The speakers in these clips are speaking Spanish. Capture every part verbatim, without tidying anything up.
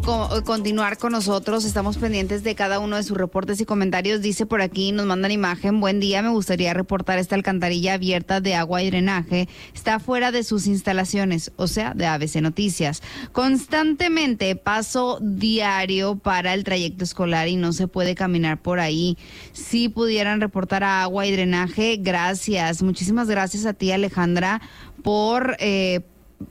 co- continuar con nosotros. Estamos pendientes de cada uno de sus reportes y comentarios. Dice por aquí, nos mandan imagen. Buen día, me gustaría reportar esta alcantarilla abierta de agua y drenaje. Está fuera de sus instalaciones, o sea, de A B C Noticias. Constantemente paso diario para el trayecto escolar y no se puede caminar por ahí. Si pudieran reportar a agua y drenaje, gracias. Muchísimas gracias a ti, Alejandra, por... Eh,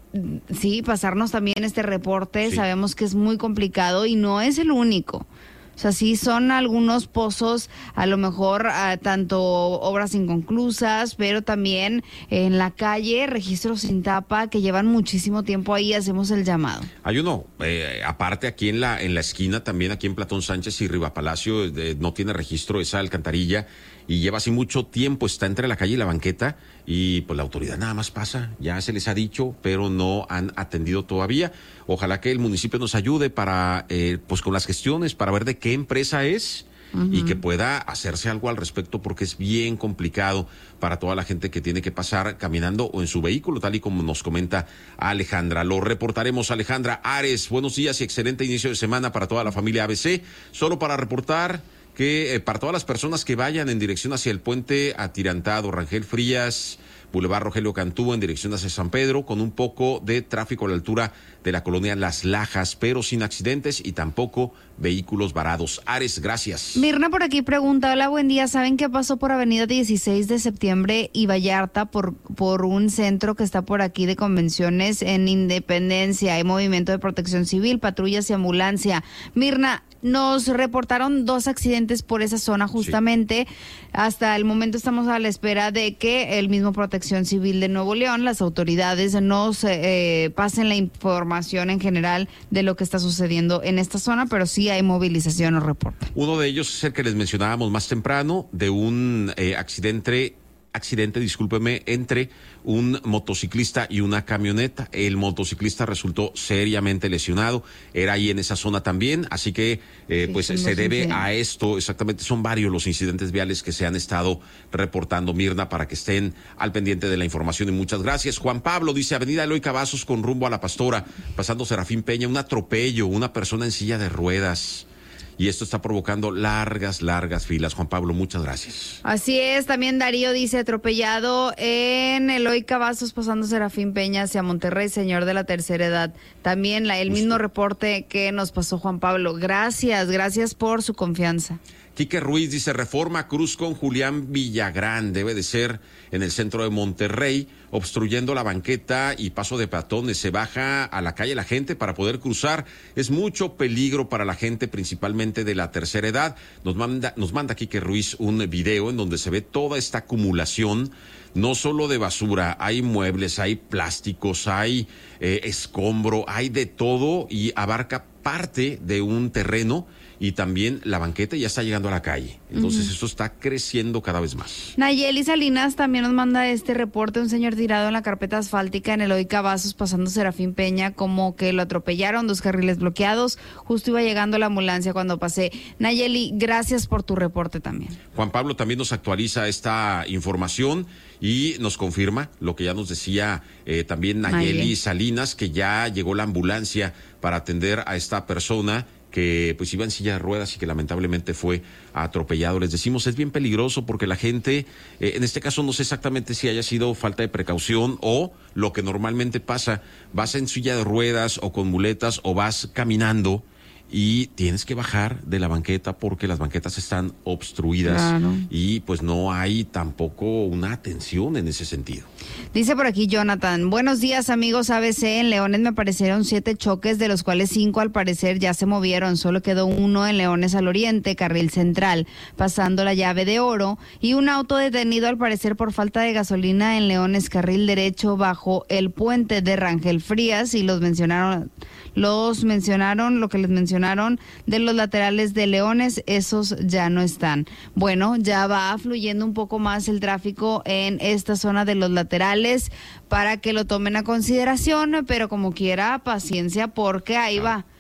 Sí, pasarnos también este reporte. Sí. Sabemos que es muy complicado y no es el único. O sea, sí son algunos pozos, a lo mejor uh, tanto obras inconclusas, pero también en la calle, registros sin tapa, que llevan muchísimo tiempo ahí. Hacemos el llamado. Hay uno, eh, aparte aquí en la en la esquina, también aquí en Platón Sánchez y Rivapalacio, eh, no tiene registro esa alcantarilla y lleva así mucho tiempo, está entre la calle y la banqueta y pues la autoridad nada más pasa, ya se les ha dicho, pero no han atendido todavía. Ojalá que el municipio nos ayude para, eh, pues con las gestiones, para ver de qué empresa es. Uh-huh. Y que pueda hacerse algo al respecto, porque es bien complicado para toda la gente que tiene que pasar caminando o en su vehículo, tal y como nos comenta Alejandra. Lo reportaremos. Alejandra Ares, buenos días y excelente inicio de semana para toda la familia A B C. Solo para reportar que eh, para todas las personas que vayan en dirección hacia el puente atirantado, Rangel Frías, Boulevard Rogelio Cantú, en dirección hacia San Pedro, con un poco de tráfico a la altura de la colonia Las Lajas, pero sin accidentes y tampoco vehículos varados. Ares, gracias. Mirna por aquí pregunta, hola, buen día, ¿saben qué pasó por avenida dieciséis de septiembre y Vallarta por, por un centro que está por aquí de convenciones en Independencia? Hay movimiento de protección civil, patrullas y ambulancia. Mirna, nos reportaron dos accidentes por esa zona justamente. Sí. Hasta el momento estamos a la espera de que el mismo Protección Civil de Nuevo León, las autoridades nos eh, pasen la información en general de lo que está sucediendo en esta zona, pero sí hay movilización o reporte. Uno de ellos es el que les mencionábamos más temprano, de un eh, accidente accidente, discúlpeme, entre un motociclista y una camioneta. El motociclista resultó seriamente lesionado, era ahí en esa zona también, así que eh, sí, pues se debe a esto, exactamente, son varios los incidentes viales que se han estado reportando, Mirna, para que estén al pendiente de la información y muchas gracias. Juan Pablo dice, avenida Eloy Cavazos con rumbo a La Pastora, pasando Serafín Peña, un atropello, una persona en silla de ruedas. Y esto está provocando largas, largas filas. Juan Pablo, muchas gracias. Así es, también Darío dice, atropellado en Eloy Cavazos, pasando Serafín Peña hacia Monterrey, señor de la tercera edad. También la, el Justo. mismo reporte que nos pasó Juan Pablo. Gracias, gracias por su confianza. Quique Ruiz dice, Reforma Cruz con Julián Villagrán, debe de ser en el centro de Monterrey, obstruyendo la banqueta y paso de peatones. Se baja a la calle la gente para poder cruzar. Es mucho peligro para la gente, principalmente de la tercera edad. Nos manda, nos manda Quique Ruiz un video en donde se ve toda esta acumulación, no solo de basura, hay muebles, hay plásticos, hay eh, escombro, hay de todo y abarca parte de un terreno. Y también la banqueta ya está llegando a la calle. Entonces, uh-huh. Esto está creciendo cada vez más. Nayeli Salinas también nos manda este reporte. Un señor tirado en la carpeta asfáltica en Eloy Cavazos, pasando Serafín Peña, como que lo atropellaron, dos carriles bloqueados. Justo iba llegando la ambulancia cuando pasé. Nayeli, gracias por tu reporte también. Juan Pablo también nos actualiza esta información y nos confirma lo que ya nos decía eh, también Nayeli Nayeli Salinas, que ya llegó la ambulancia para atender a esta persona que pues iba en silla de ruedas y que lamentablemente fue atropellado. Les decimos, es bien peligroso porque la gente, eh, en este caso no sé exactamente si haya sido falta de precaución o lo que normalmente pasa, vas en silla de ruedas o con muletas o vas caminando y tienes que bajar de la banqueta porque las banquetas están obstruidas. Claro. Y pues no hay tampoco una atención en ese sentido. Dice por aquí Jonathan, buenos días amigos A B C, en Leones me aparecieron siete choques, de los cuales cinco al parecer ya se movieron, solo quedó uno en Leones al Oriente, carril central, pasando la llave de oro, y un auto detenido al parecer por falta de gasolina en Leones, carril derecho bajo el puente de Rangel Frías, y los mencionaron... Los mencionaron, lo que les mencionaron de los laterales de Leones, esos ya no están. Bueno, ya va fluyendo un poco más el tráfico en esta zona de los laterales para que lo tomen a consideración, pero como quiera, paciencia porque ahí va.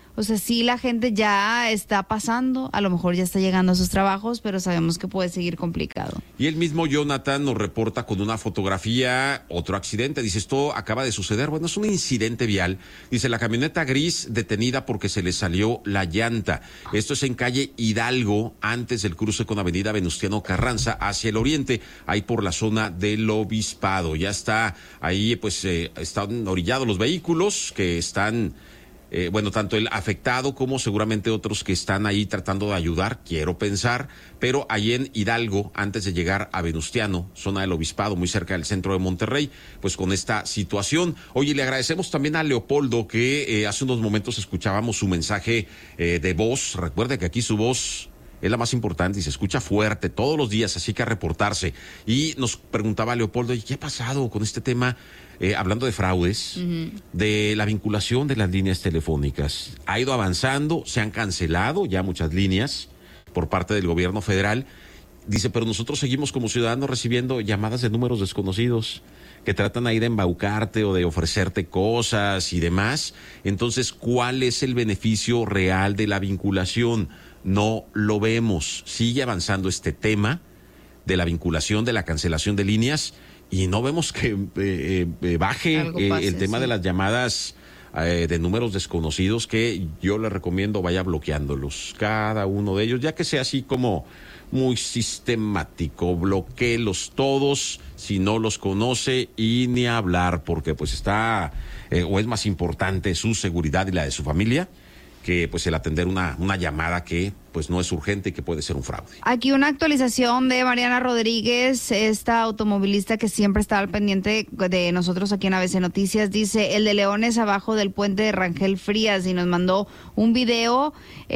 O sea, sí, la gente ya está pasando, a lo mejor ya está llegando a sus trabajos, pero sabemos que puede seguir complicado. Y el mismo Jonathan nos reporta con una fotografía otro accidente. Dice, esto acaba de suceder. Bueno, es un incidente vial. Dice, la camioneta gris detenida porque se le salió la llanta. Esto es en calle Hidalgo, antes del cruce con avenida Venustiano Carranza, hacia el oriente, ahí por la zona del Obispado. Ya está ahí, pues, eh, están orillados los vehículos que están... Eh, bueno, tanto el afectado como seguramente otros que están ahí tratando de ayudar, quiero pensar, pero ahí en Hidalgo, antes de llegar a Venustiano, zona del Obispado, muy cerca del centro de Monterrey, pues con esta situación. Oye, le agradecemos también a Leopoldo, que eh, hace unos momentos escuchábamos su mensaje eh, de voz. Recuerde que aquí su voz es la más importante y se escucha fuerte todos los días, así que a reportarse. Y nos preguntaba Leopoldo, ¿y qué ha pasado con este tema? Eh, hablando de fraudes, uh-huh. de la vinculación de las líneas telefónicas. Ha ido avanzando, se han cancelado ya muchas líneas por parte del gobierno federal. Dice, pero nosotros seguimos como ciudadanos recibiendo llamadas de números desconocidos que tratan ahí de embaucarte o de ofrecerte cosas y demás. Entonces, ¿cuál es el beneficio real de la vinculación? No lo vemos. Sigue avanzando este tema de la vinculación, de la cancelación de líneas, y no vemos que eh, eh, baje pase, eh, el tema sí. de las llamadas eh, de números desconocidos, que yo le recomiendo vaya bloqueándolos, cada uno de ellos, ya que sea así como muy sistemático, bloquéelos todos si no los conoce y ni hablar, porque pues está eh, o es más importante su seguridad y la de su familia que pues el atender una, una llamada que pues no es urgente y que puede ser un fraude. Aquí una actualización de Mariana Rodríguez, esta automovilista que siempre está al pendiente de nosotros aquí en A B C Noticias. Dice, el de Leones abajo del puente de Rangel Frías, y nos mandó un video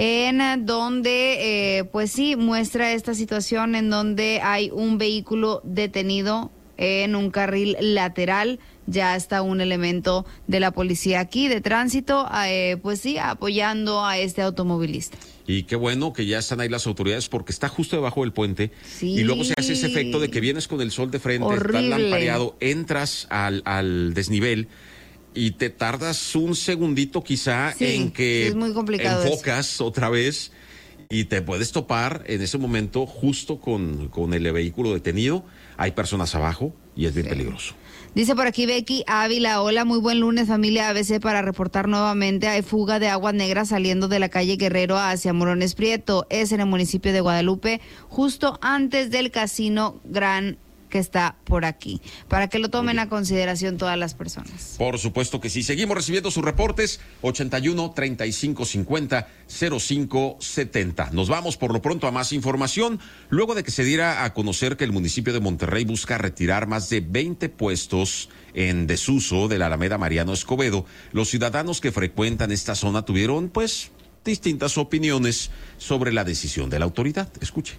en donde eh, pues sí muestra esta situación en donde hay un vehículo detenido en un carril lateral. Ya está un elemento de la policía aquí de tránsito, eh, pues sí, apoyando a este automovilista. Y qué bueno que ya están ahí las autoridades, porque está justo debajo del puente. Sí. Y luego se hace ese efecto de que vienes con el sol de frente, horrible. Estás lampareado, entras al, al desnivel y te tardas un segundito quizá sí, en que es muy complicado enfocas eso. otra vez y te puedes topar en ese momento justo con, con el vehículo detenido. Hay personas abajo y es bien sí. peligroso. Dice por aquí Becky Ávila, hola, muy buen lunes familia A B C, para reportar nuevamente, hay fuga de agua negra saliendo de la calle Guerrero hacia Morones Prieto, es en el municipio de Guadalupe, justo antes del Casino Gran que está por aquí, para que lo tomen a consideración todas las personas. Por supuesto que sí. Seguimos recibiendo sus reportes, ochenta y uno, treinta y cinco cincuenta, cero cinco setenta. Nos vamos por lo pronto a más información, luego de que se diera a conocer que el municipio de Monterrey busca retirar más de veinte puestos en desuso de la Alameda Mariano Escobedo. Los ciudadanos que frecuentan esta zona tuvieron, pues, distintas opiniones sobre la decisión de la autoridad. Escuche.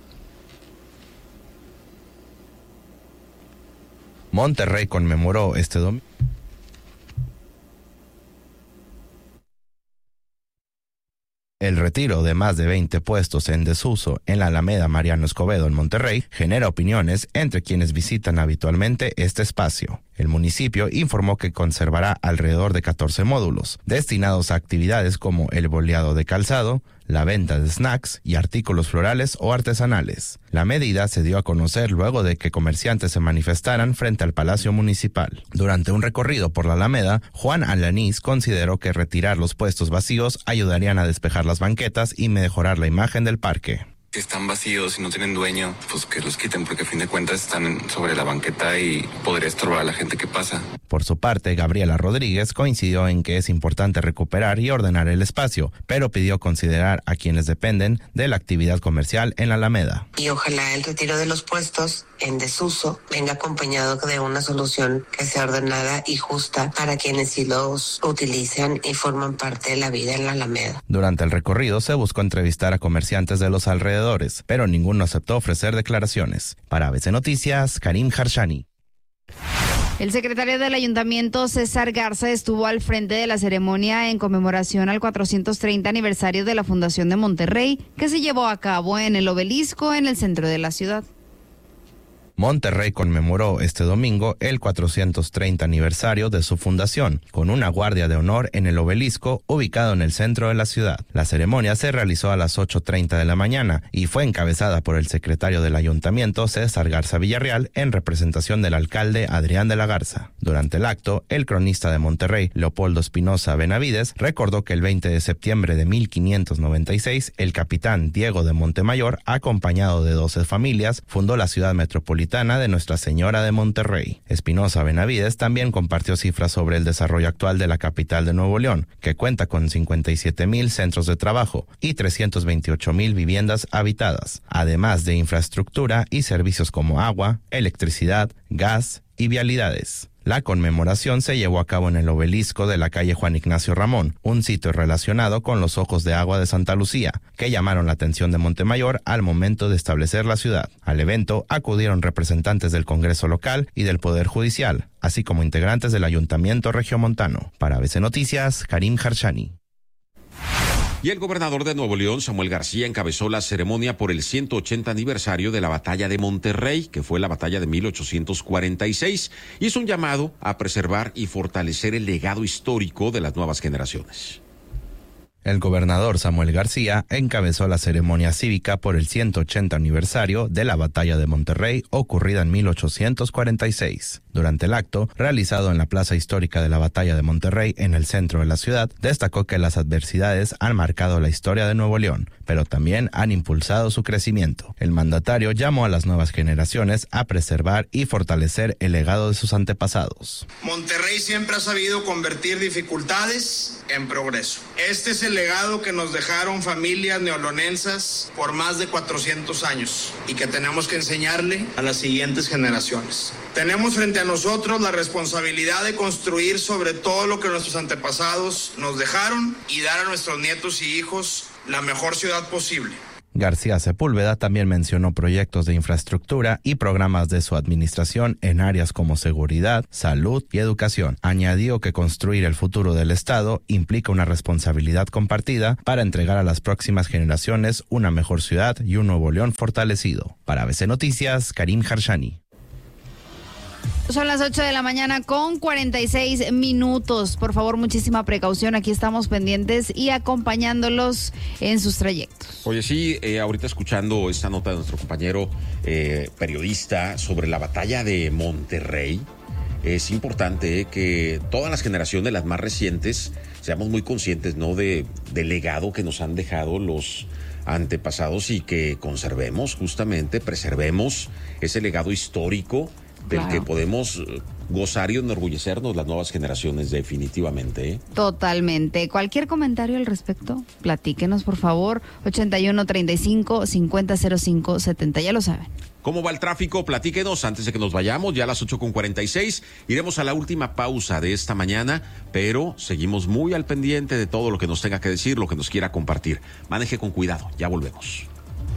Monterrey conmemoró este domingo el retiro de más de veinte puestos en desuso en la Alameda Mariano Escobedo en Monterrey genera opiniones entre quienes visitan habitualmente este espacio. El municipio informó que conservará alrededor de catorce módulos, destinados a actividades como el boleado de calzado, la venta de snacks y artículos florales o artesanales. La medida se dio a conocer luego de que comerciantes se manifestaran frente al Palacio Municipal. Durante un recorrido por la Alameda, Juan Alanís consideró que retirar los puestos vacíos ayudarían a despejar las banquetas y mejorar la imagen del parque. Si están vacíos y no tienen dueño, pues que los quiten, porque a fin de cuentas están sobre la banqueta y podría estorbar a la gente que pasa. Por su parte, Gabriela Rodríguez coincidió en que es importante recuperar y ordenar el espacio, pero pidió considerar a quienes dependen de la actividad comercial en la Alameda. Y ojalá el retiro de los puestos en desuso venga acompañado de una solución que sea ordenada y justa para quienes sí los utilizan y forman parte de la vida en la Alameda. Durante el recorrido se buscó entrevistar a comerciantes de los alrededores, pero ninguno aceptó ofrecer declaraciones. Para A B C Noticias, Karim Harshani. El secretario del Ayuntamiento, César Garza, estuvo al frente de la ceremonia en conmemoración al cuatrocientos treinta aniversario de la Fundación de Monterrey, que se llevó a cabo en el Obelisco, en el centro de la ciudad. Monterrey conmemoró este domingo el cuatrocientos treinta aniversario de su fundación, con una guardia de honor en el obelisco ubicado en el centro de la ciudad. La ceremonia se realizó a las ocho treinta de la mañana y fue encabezada por el secretario del ayuntamiento, César Garza Villarreal, en representación del alcalde Adrián de la Garza. Durante el acto, el cronista de Monterrey, Leopoldo Espinosa Benavides, recordó que el veinte de septiembre de mil quinientos noventa y seis, el capitán Diego de Montemayor, acompañado de doce familias, fundó la ciudad metropolitana de Nuestra Señora de Monterrey. Espinosa Benavides también compartió cifras sobre el desarrollo actual de la capital de Nuevo León, que cuenta con cincuenta y siete mil centros de trabajo y trescientas veintiocho mil viviendas habitadas, además de infraestructura y servicios como agua, electricidad, gas y vialidades. La conmemoración se llevó a cabo en el obelisco de la calle Juan Ignacio Ramón, un sitio relacionado con los ojos de agua de Santa Lucía, que llamaron la atención de Montemayor al momento de establecer la ciudad. Al evento acudieron representantes del Congreso local y del Poder Judicial, así como integrantes del Ayuntamiento Regiomontano. Para A B C Noticias, Karim Harshani. Y el gobernador de Nuevo León, Samuel García, encabezó la ceremonia por el ciento ochenta aniversario de la Batalla de Monterrey, que fue la batalla de mil ochocientos cuarenta y seis. Hizo un llamado a preservar y fortalecer el legado histórico de las nuevas generaciones. El gobernador Samuel García encabezó la ceremonia cívica por el ciento ochenta aniversario de la Batalla de Monterrey, ocurrida en mil ochocientos cuarenta y seis. Durante el acto, realizado en la Plaza Histórica de la Batalla de Monterrey, en el centro de la ciudad, destacó que las adversidades han marcado la historia de Nuevo León, pero también han impulsado su crecimiento. El mandatario llamó a las nuevas generaciones a preservar y fortalecer el legado de sus antepasados. Monterrey siempre ha sabido convertir dificultades en progreso. Este es el legado que nos dejaron familias neolonensas por más de cuatrocientos años y que tenemos que enseñarle a las siguientes generaciones. Tenemos frente a nosotros la responsabilidad de construir sobre todo lo que nuestros antepasados nos dejaron y dar a nuestros nietos y hijos la mejor ciudad posible. García Sepúlveda también mencionó proyectos de infraestructura y programas de su administración en áreas como seguridad, salud y educación. Añadió que construir el futuro del Estado implica una responsabilidad compartida para entregar a las próximas generaciones una mejor ciudad y un Nuevo León fortalecido. Para A B C Noticias, Karim Harshani. Son las ocho de la mañana con cuarenta y seis minutos. Por favor, muchísima precaución. Aquí estamos pendientes y acompañándolos en sus trayectos. Oye, sí, eh, ahorita escuchando esta nota de nuestro compañero eh, periodista sobre la batalla de Monterrey, es importante eh, que todas las generaciones, las más recientes, seamos muy conscientes, ¿no?, de, del legado que nos han dejado los antepasados y que conservemos, justamente, preservemos ese legado histórico del claro. que podemos gozar y enorgullecernos las nuevas generaciones, definitivamente. ¿eh? Totalmente. Cualquier comentario al respecto, platíquenos, por favor. ochenta y uno, treinta y cinco, cincuenta, cero cinco, setenta, ya lo saben. ¿Cómo va el tráfico? Platíquenos antes de que nos vayamos, ya a las ocho con cuarenta y seis. Iremos a la última pausa de esta mañana, pero seguimos muy al pendiente de todo lo que nos tenga que decir, lo que nos quiera compartir. Maneje con cuidado, ya volvemos.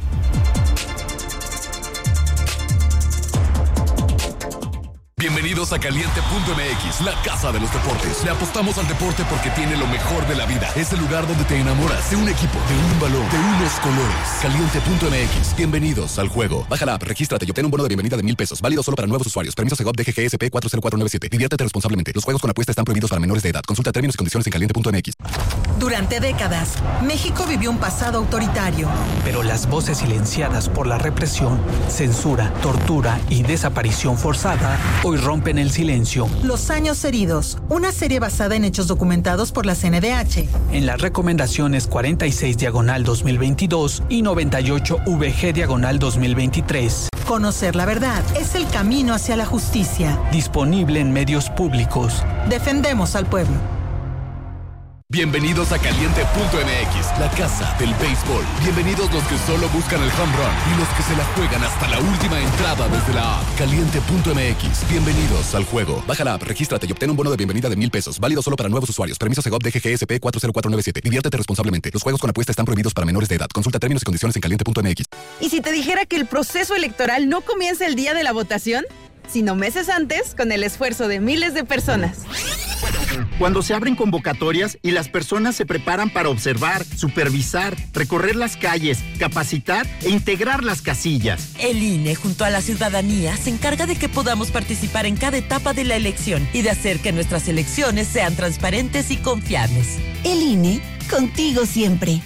Bienvenidos a Caliente punto M X, la casa de los deportes. Le apostamos al deporte porque tiene lo mejor de la vida. Es el lugar donde te enamoras de un equipo, de un balón, de unos colores. Caliente punto M X, bienvenidos al juego. Baja la app, regístrate y obtén un bono de bienvenida de mil pesos. Válido solo para nuevos usuarios. Permiso Segov D G G S P cuatro cero cuatro nueve siete. Diviértete responsablemente. Los juegos con apuesta están prohibidos para menores de edad. Consulta términos y condiciones en Caliente punto M X. Durante décadas, México vivió un pasado autoritario. Pero las voces silenciadas por la represión, censura, tortura y desaparición forzada hoy rompen el silencio. Los años heridos, una serie basada en hechos documentados por la C N D H. En las recomendaciones cuarenta y seis diagonal dos mil veintidós y noventa y ocho V G diagonal dos mil veintitrés. Conocer la verdad es el camino hacia la justicia. Disponible en medios públicos. Defendemos al pueblo. Bienvenidos a Caliente punto M X, la casa del béisbol. Bienvenidos los que solo buscan el home run y los que se la juegan hasta la última entrada desde la app. Caliente punto M X, bienvenidos al juego. Baja la app, regístrate y obtén un bono de bienvenida de mil pesos. Válido solo para nuevos usuarios. Permiso Segov D G G S P cuatro cero cuatro nueve siete. Diviértete responsablemente. Los juegos con apuesta están prohibidos para menores de edad. Consulta términos y condiciones en Caliente punto M X. ¿Y si te dijera que el proceso electoral no comienza el día de la votación, sino meses antes, con el esfuerzo de miles de personas? Cuando se abren convocatorias y las personas se preparan para observar, supervisar, recorrer las calles, capacitar e integrar las casillas. El I N E, junto a la ciudadanía, se encarga de que podamos participar en cada etapa de la elección y de hacer que nuestras elecciones sean transparentes y confiables. El I N E, contigo siempre.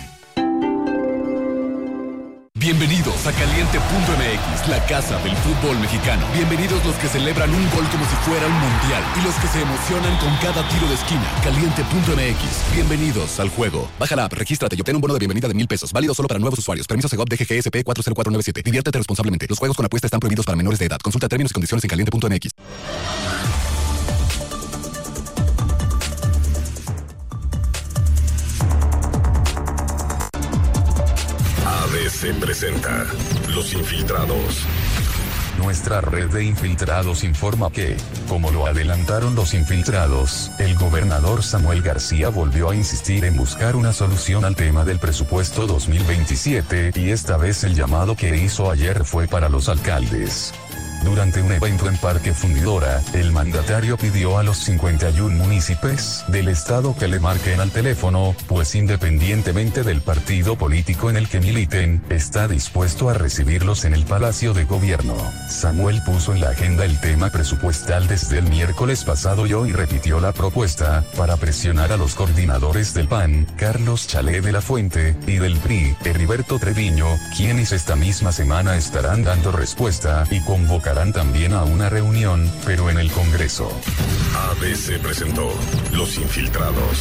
Bienvenidos a Caliente punto M X, la casa del fútbol mexicano. Bienvenidos los que celebran un gol como si fuera un mundial y los que se emocionan con cada tiro de esquina. Caliente punto M X, bienvenidos al juego. Baja la app, regístrate y obtén un bono de bienvenida de mil pesos, válido solo para nuevos usuarios. Permiso Segov D G G S P cuatro cero cuatro nueve siete. Diviértete responsablemente. Los juegos con apuesta están prohibidos para menores de edad. Consulta términos y condiciones en caliente punto M X. A B C presenta Los Infiltrados. Nuestra red de infiltrados informa que, como lo adelantaron los infiltrados, el gobernador Samuel García volvió a insistir en buscar una solución al tema del presupuesto dos mil veintisiete, y esta vez el llamado que hizo ayer fue para los alcaldes. Durante un evento en Parque Fundidora, el mandatario pidió a los cincuenta y uno municipios del estado que le marquen al teléfono, pues independientemente del partido político en el que militen, está dispuesto a recibirlos en el Palacio de Gobierno. Samuel puso en la agenda el tema presupuestal desde el miércoles pasado y hoy repitió la propuesta, para presionar a los coordinadores del P A N, Carlos Chalé de la Fuente, y del P R I, Heriberto Treviño, quienes esta misma semana estarán dando respuesta y convocarán también a una reunión, pero en el Congreso. A B C presentó Los Infiltrados.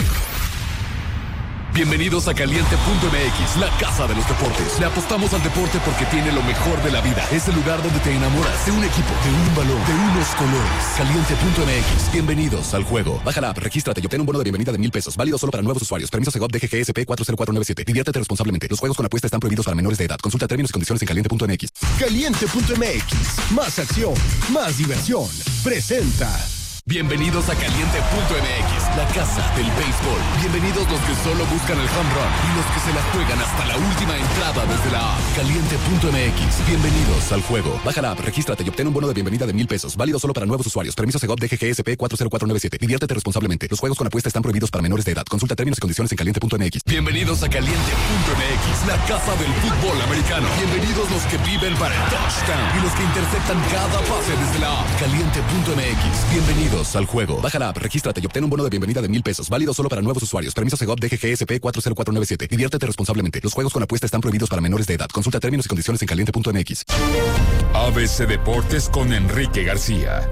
Bienvenidos a Caliente punto M X, la casa de los deportes. Le apostamos al deporte porque tiene lo mejor de la vida. Es el lugar donde te enamoras de un equipo, de un balón, de unos colores. Caliente punto M X, bienvenidos al juego. Baja la app, regístrate y obtén un bono de bienvenida de mil pesos, válido solo para nuevos usuarios. Permiso Segov D G G S P cuatro cero cuatro nueve siete. Diviértete responsablemente. Los juegos con apuesta están prohibidos para menores de edad. Consulta términos y condiciones en caliente punto M X. Caliente punto M X, más acción, más diversión. Presenta. Bienvenidos a Caliente punto M X, la casa del béisbol. Bienvenidos los que solo buscan el home run y los que se la juegan hasta la última entrada desde la app. Caliente punto M X, bienvenidos al juego. Baja la app, regístrate y obtén un bono de bienvenida de mil pesos, válido solo para nuevos usuarios. Permiso Segov D G G S P cuatro cero cuatro nueve siete. Diviértete responsablemente. Los juegos con apuesta están prohibidos para menores de edad. Consulta términos y condiciones en caliente punto M X. Bienvenidos a Caliente punto M X, la casa del fútbol americano. Bienvenidos los que viven para el touchdown y los que interceptan cada pase desde la app. Caliente punto M X, bienvenidos al juego. Baja la app, regístrate y obtén un bono de bienvenida de mil pesos, válido solo para nuevos usuarios. Permiso Segov D G G S P cuatro cero cuatro nueve siete. Diviértete responsablemente. Los juegos con apuesta están prohibidos para menores de edad. Consulta términos y condiciones en caliente punto M X. A B C Deportes con Enrique García.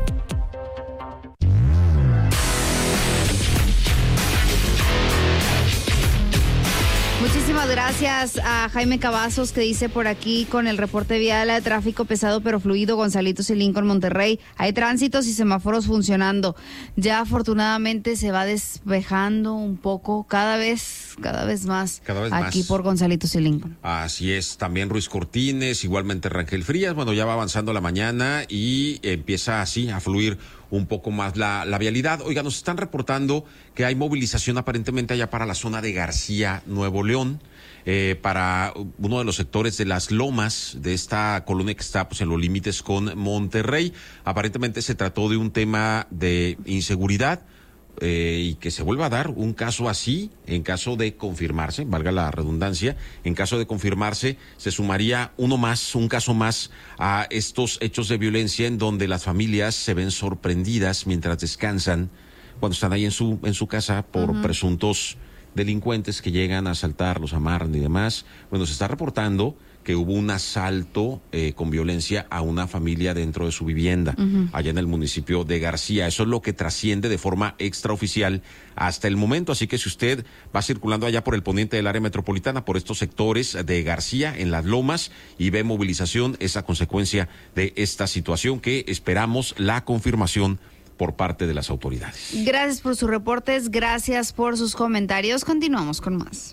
Muchísimas gracias a Jaime Cavazos, que dice por aquí con el reporte vial: tráfico pesado pero fluido, Gonzalitos y Lincoln, Monterrey. Hay tránsitos y semáforos funcionando. Ya afortunadamente se va despejando un poco, cada vez, cada vez más, cada vez aquí más. por Gonzalitos y Lincoln. Así es, también Ruiz Cortines, igualmente Rangel Frías. Bueno, ya va avanzando la mañana y empieza así a fluir un poco más la, la vialidad. Oiga, nos están reportando que hay movilización aparentemente allá para la zona de García, Nuevo León, eh, para uno de los sectores de las lomas de esta colonia que está pues en los límites con Monterrey. Aparentemente se trató de un tema de inseguridad. Eh, y que se vuelva a dar un caso así, en caso de confirmarse, valga la redundancia, en caso de confirmarse, se sumaría uno más, un caso más a estos hechos de violencia en donde las familias se ven sorprendidas mientras descansan, cuando están ahí en su, en su casa por uh-huh. presuntos delincuentes que llegan a asaltar, los amarran y demás. Bueno, se está reportando que hubo un asalto eh, con violencia a una familia dentro de su vivienda, uh-huh. allá en el municipio de García. Eso es lo que trasciende de forma extraoficial hasta el momento. Así que si usted va circulando allá por el poniente del área metropolitana, por estos sectores de García, en las lomas, y ve movilización, es a consecuencia de esta situación que esperamos la confirmación por parte de las autoridades. Gracias por sus reportes, gracias por sus comentarios. Continuamos con más.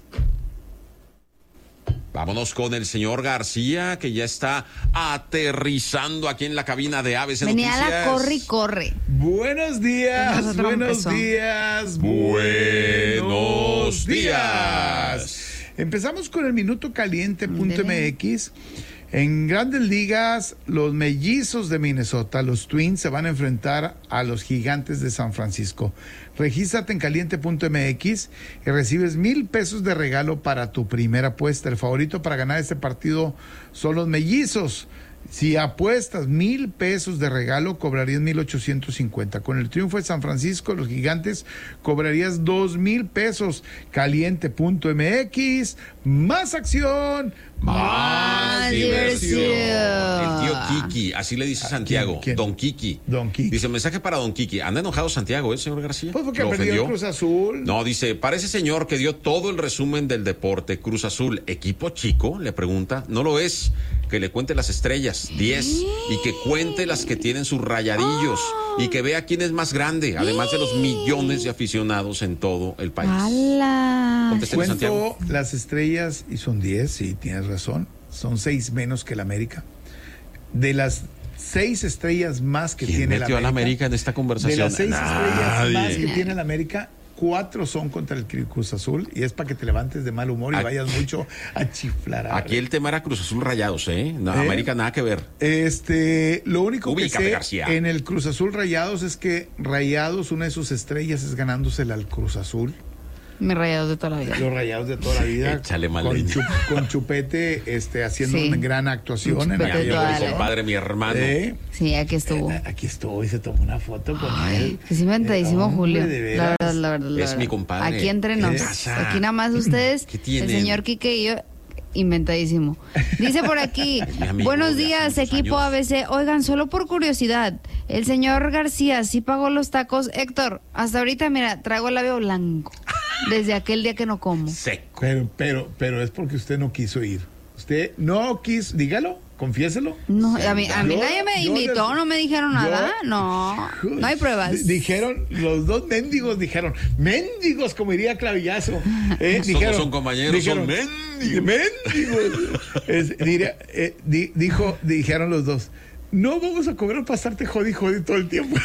Vámonos con el señor García, que ya está aterrizando aquí en la cabina de A B C Venía Noticias. Venía la corre y corre. Buenos días, buenos días, buenos días. Empezamos con el Minuto Caliente punto M X. En Grandes Ligas, los Mellizos de Minnesota, los Twins, se van a enfrentar a los Gigantes de San Francisco. Regístrate en caliente punto m x y recibes mil pesos de regalo para tu primera apuesta. El favorito para ganar este partido son los Mellizos. Si apuestas mil pesos de regalo, cobrarías mil ochocientos cincuenta. Con el triunfo de San Francisco, los Gigantes, cobrarías dos mil pesos. caliente punto m x, más acción, más diversión. El tío Kiki, así le dice Santiago. ¿Quién? Don Kiki. Don Kiki. Dice, mensaje para Don Kiki. Anda enojado Santiago, ¿eh, señor García? Pues porque ¿Lo perdió ofendió? el Cruz Azul. No, dice, parece señor que dio todo el resumen del deporte. Cruz Azul, ¿equipo chico? Le pregunta. No lo es. Que le cuente las estrellas, diez, y que cuente las que tienen sus rayadillos, oh. y que vea quién es más grande, además de los millones de aficionados en todo el país. Cuento Santiago. Las estrellas, y son diez, sí, tienes razón, son seis menos que el América. De las seis estrellas más que tiene el América. ¿Quién metió a la América en esta conversación? De las seis Nadie. estrellas más que tiene el América, cuatro son contra el Cruz Azul, y es para que te levantes de mal humor y aquí, vayas mucho a chiflar. Aquí el tema era Cruz Azul Rayados, ¿eh? No, ¿Eh? América nada que ver. Este, lo único Ubícate, que sé García. En el Cruz Azul Rayados es que Rayados, una de sus estrellas es ganándosela al Cruz Azul. Mis Rayados de toda la vida. Los Rayados de toda la vida. Échale mal con, chup, con Chupete este, haciendo sí. una gran actuación. En mi amigo, mi compadre, mi hermano. ¿Eh? Sí, aquí estuvo. Eh, aquí estuvo y se tomó una foto con Ay, él. Que sí me entradísimo, eh, Julio. La verdad, la verdad, la es verdad. mi compadre. Aquí entre nos. Aquí nada más ustedes, el señor Quique y yo. Inventadísimo. Dice por aquí, buenos días, equipo A B C. Oigan, solo por curiosidad, el señor García sí pagó los tacos. Héctor, hasta ahorita, mira, traigo el labio blanco. Desde aquel día que no como. Seco. Pero, pero, pero es porque usted no quiso ir. Usted no quiso, dígalo, confiéselo. No, a mí, a mí yo, nadie me invitó, les, no me dijeron yo, nada. No, no hay pruebas. Dijeron, los dos mendigos dijeron, mendigos, como diría Clavillazo. Eh, dijeron, son compañeros, dijeron, son mendigos. Mendigos. es, diría, eh, di, dijo, dijeron los dos. No vamos a cobrar para estarte jodi jodi todo el tiempo.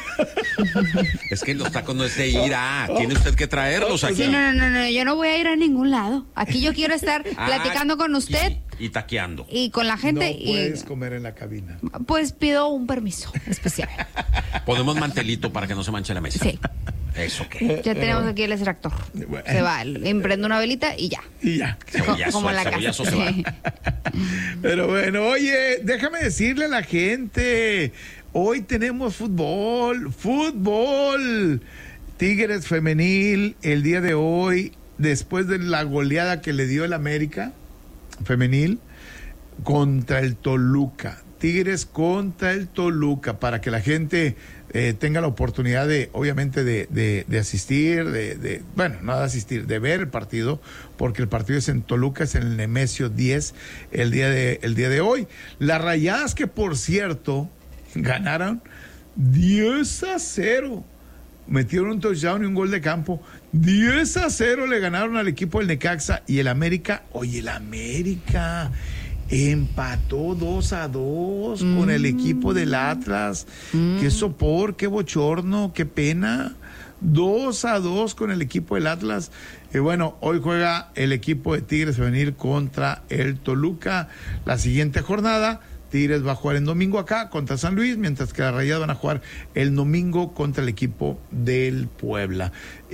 Es que los tacos no es de ir a, tiene usted que traerlos aquí. Sí, no, no, no, yo no voy a ir a ningún lado. Aquí yo quiero estar platicando ah, con usted. Y, y taqueando. Y con la gente. No puedes y, comer en la cabina. Pues pido un permiso especial. Ponemos mantelito para que no se manche la mesa. Sí. ¿Eso qué? Ya tenemos aquí el extractor. Bueno. Se va, emprende una velita y ya. Y ya. Cebollazo, como la casa. Se va. Pero bueno, oye, déjame decirle a la gente, hoy tenemos fútbol, fútbol. Tigres femenil, el día de hoy, después de la goleada que le dio el América femenil contra el Toluca. Tigres contra el Toluca, para que la gente eh, tenga la oportunidad de, obviamente, de, de, de asistir, de, de, bueno, no de asistir, de ver el partido, porque el partido es en Toluca, es en el Nemesio diez, el día de, el día de hoy. Las Rayadas, que por cierto, ganaron diez a cero. Metieron un touchdown y un gol de campo. diez a cero le ganaron al equipo del Necaxa. Y el América, oye, el América empató dos a dos mm. con el equipo del Atlas. Mm. Qué sopor, qué bochorno, qué pena. dos a dos con el equipo del Atlas. Y bueno, hoy juega el equipo de Tigres femenil contra el Toluca. La siguiente jornada, Tigres va a jugar en domingo acá contra San Luis, mientras que las Rayadas van a jugar el domingo contra el equipo del Puebla.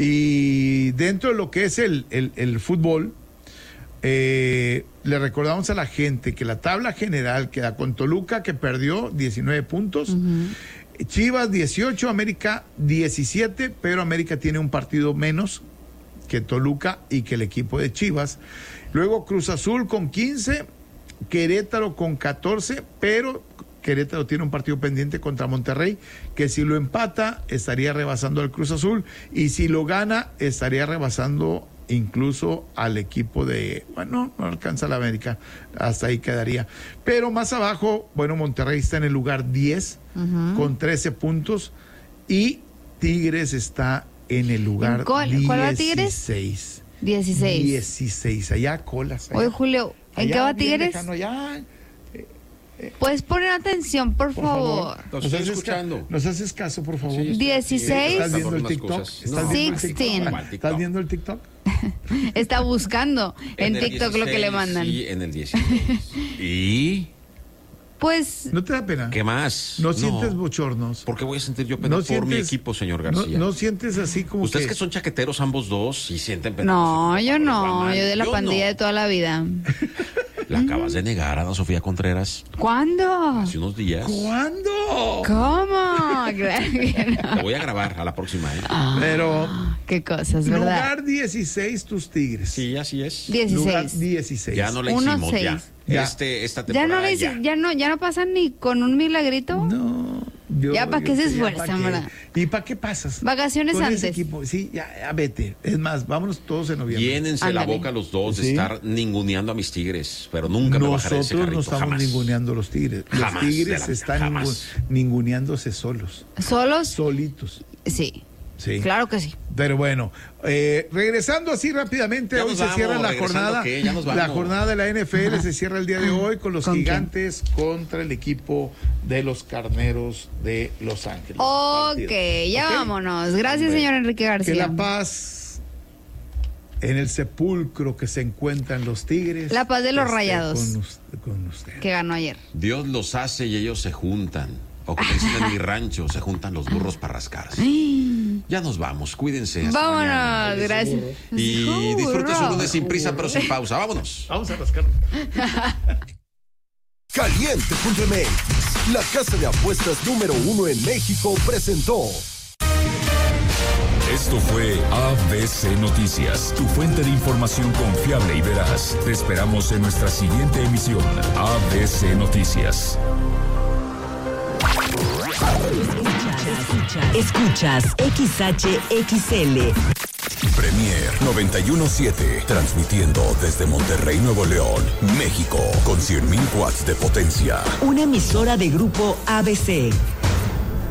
Y dentro de lo que es el, el, el fútbol, Eh, le recordamos a la gente que la tabla general queda con Toluca, que perdió diecinueve puntos, uh-huh. Chivas dieciocho, América diecisiete, pero América tiene un partido menos que Toluca y que el equipo de Chivas. Luego Cruz Azul con quince, Querétaro con catorce, pero Querétaro tiene un partido pendiente contra Monterrey, que si lo empata estaría rebasando al Cruz Azul, y si lo gana estaría rebasando incluso al equipo de, bueno, no alcanza la América, hasta ahí quedaría. Pero más abajo, bueno, Monterrey está en el lugar diez, uh-huh. con trece puntos, y Tigres está en el lugar ¿Cuál, dieciséis. ¿Cuál va Tigres? dieciséis. dieciséis, allá colas. Allá. Oye, Julio, ¿en allá qué va Tigres? Lejano, allá, Puedes poner atención, por, Por favor. favor. Nos haces, escuchando. Nos haces caso, por favor. Sí, dieciséis. ¿Estás viendo el TikTok? ¿Estás viendo el TikTok? ¿Estás viendo el TikTok? Está buscando en, en TikTok dieciséis, lo que le mandan. Sí, en el dieciséis. ¿Y? Pues... ¿No te da pena? ¿Qué más? ¿No, no sientes bochornos? ¿Por qué voy a sentir yo pena no por sientes, mi equipo, señor García? No, no sientes así como Ustedes que... que son chaqueteros ambos dos y sienten pena. No, yo no. Yo de la yo pandilla no. de toda la vida. La acabas de negar, Ana Sofía Contreras. ¿Cuándo? Hace unos días. ¿Cuándo? ¿Cómo? Lo voy a grabar a la próxima. ¿eh? Ah, Pero... Qué cosas, ¿verdad? Lugar dieciséis, tus Tigres. Sí, así es. dieciséis. Lugar dieciséis. Ya no la hicimos, ya. ya. Este, esta temporada ya no, le ya. ya no ya no pasan ni con un milagrito. No. Yo, ya para qué se esfuerzan, ¿verdad? ¿Y para qué pasas? Vacaciones con antes. Ese equipo. Sí, ya, ya vete. Es más, vámonos todos en noviembre. Llénense Ándale. la boca los dos de ¿Sí? estar ninguneando a mis Tigres, pero nunca Nosotros me bajaré ese carrito, no estamos jamás. ninguneando a los Tigres. Jamás, los Tigres están jamás. ninguneándose solos. ¿Solos? Solitos. Sí. Sí. Claro que sí. Pero bueno, eh, regresando así rápidamente, ya hoy se vamos, cierra la jornada. La jornada de la N F L se cierra el día de hoy con los ¿Con Gigantes quién? contra el equipo de los Carneros de Los Ángeles. Ok, ya ¿Okay? vámonos. Gracias, Hombre, señor Enrique García. Que la paz en el sepulcro que se encuentran los Tigres. La paz de los Rayados. Con, con usted. Que ganó ayer. Dios los hace y ellos se juntan. O como dicen en mi rancho, se juntan los burros para rascarse. Ya nos vamos, cuídense. Hasta Vámonos, mañana. Gracias. Y oh, disfruten su lunes sin prisa, pero sin pausa. Vámonos. Vamos a rascar. Caliente punto M X, la casa de apuestas número uno en México, presentó. Esto fue A B C Noticias, tu fuente de información confiable y veraz. Te esperamos en nuestra siguiente emisión. A B C Noticias. Escuchas, escuchas X H X L. Premier noventa y uno punto siete, transmitiendo desde Monterrey, Nuevo León, México, con cien mil watts de potencia. Una emisora de grupo A B C.